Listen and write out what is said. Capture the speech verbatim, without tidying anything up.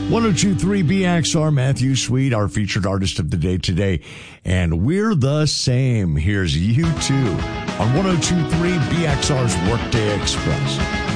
ten twenty-three B X R, Matthew Sweet, our featured artist of the day today. And we're the same. Here's U two on ten twenty-three B X R's Workday Express.